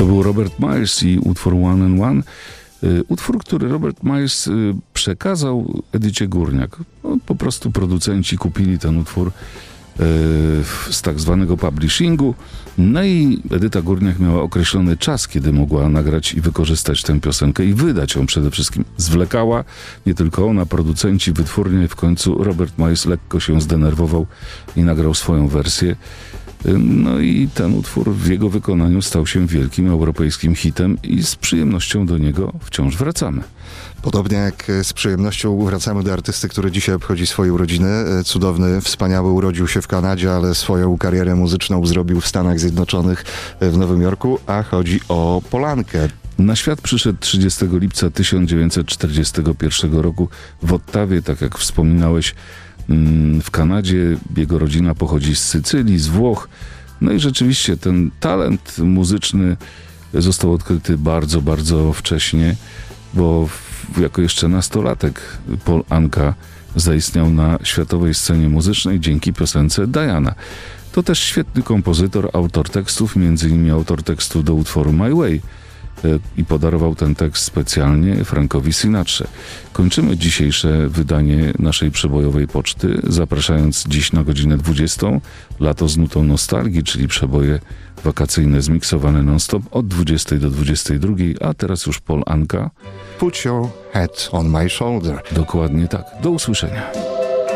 To był Robert Miles i utwór One and One. Utwór, który Robert Miles przekazał Edycie Górniak. No, po prostu producenci kupili ten utwór z tak zwanego publishingu. No i Edyta Górniak miała określony czas, kiedy mogła nagrać i wykorzystać tę piosenkę i wydać ją przede wszystkim. Zwlekała, nie tylko ona, producenci, wytwórnie. W końcu Robert Miles lekko się zdenerwował i nagrał swoją wersję. No i ten utwór w jego wykonaniu stał się wielkim europejskim hitem i z przyjemnością do niego wciąż wracamy. Podobnie jak z przyjemnością wracamy do artysty, który dzisiaj obchodzi swoje urodziny. Cudowny, wspaniały, urodził się w Kanadzie, ale swoją karierę muzyczną zrobił w Stanach Zjednoczonych, w Nowym Jorku, a chodzi o Polankę. Na świat przyszedł 30 lipca 1941 roku w Ottawie, tak jak wspominałeś, w Kanadzie. Jego rodzina pochodzi z Sycylii, z Włoch. No i rzeczywiście ten talent muzyczny został odkryty bardzo, bardzo wcześnie, bo jako jeszcze nastolatek Paul Anka zaistniał na światowej scenie muzycznej dzięki piosence Diana. To też świetny kompozytor, autor tekstów, m.in. autor tekstu do utworu My Way, i podarował ten tekst specjalnie Frankowi Sinatrze. Kończymy dzisiejsze wydanie naszej przebojowej poczty, zapraszając dziś na godzinę 20. Lato z nutą nostalgii, czyli przeboje wakacyjne zmiksowane non-stop od 20 do 22, a teraz już Paul Anka. Put your head on my shoulder. Dokładnie tak. Do usłyszenia.